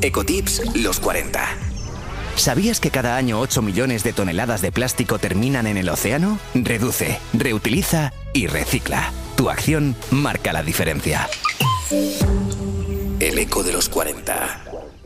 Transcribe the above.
Ecotips los 40. ¿Sabías que cada año 8 millones de toneladas de plástico terminan en el océano? Reduce, reutiliza y recicla. Tu acción marca la diferencia. El eco de los 40.